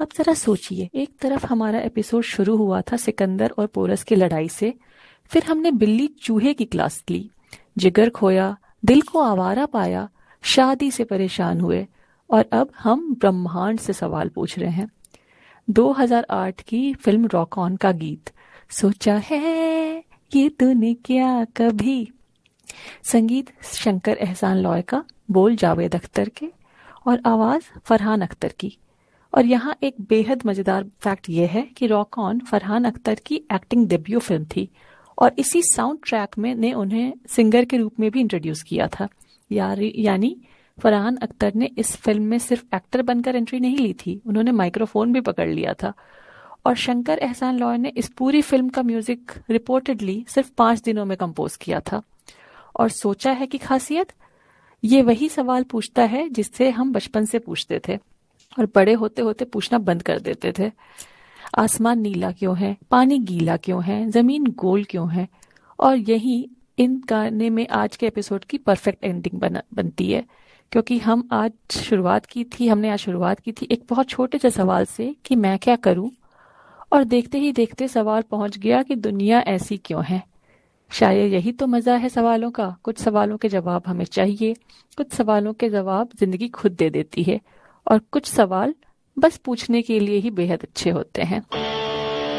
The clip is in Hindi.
अब जरा सोचिए, एक तरफ हमारा एपिसोड शुरू हुआ था सिकंदर और पोरस की लड़ाई से, फिर हमने बिल्ली चूहे की क्लास ली, जिगर खोया, दिल को आवारा पाया, शादी से परेशान हुए, और अब हम ब्रह्मांड से सवाल पूछ रहे हैं। 2008 की फिल्म रॉक ऑन का गीत, सोचा है ये तूने क्या कभी। संगीत शंकर एहसान लॉय का, बोल जावेद अख्तर के, और आवाज फरहान अख्तर की। और यहाँ एक बेहद मजेदार फैक्ट यह है कि रॉक ऑन फरहान अख्तर की एक्टिंग डेब्यू फिल्म थी, और इसी साउंड ट्रैक में ने उन्हें सिंगर के रूप में भी इंट्रोड्यूस किया था। यानी फरहान अख्तर ने इस फिल्म में सिर्फ एक्टर बनकर एंट्री नहीं ली थी, उन्होंने माइक्रोफोन भी पकड़ लिया था। और शंकर एहसान लॉय ने इस पूरी फिल्म का म्यूजिक रिपोर्टेडली सिर्फ 5 दिनों में कंपोज किया था। और सोचा है कि खासियत, ये वही सवाल पूछता है जिससे हम बचपन से पूछते थे और बड़े होते होते पूछना बंद कर देते थे। आसमान नीला क्यों है, पानी गीला क्यों है, जमीन गोल क्यों है। और यही इन गाने में आज के एपिसोड की परफेक्ट एंडिंग बनती है, क्योंकि हमने आज शुरुआत की थी एक बहुत छोटे से सवाल से कि मैं क्या करूं, और देखते ही देखते सवाल पहुंच गया कि दुनिया ऐसी क्यों है। शायद यही तो मजा है सवालों का, कुछ सवालों के जवाब हमें चाहिए, कुछ सवालों के जवाब जिंदगी खुद दे देती है, और कुछ सवाल बस पूछने के लिए ही बेहद अच्छे होते हैं।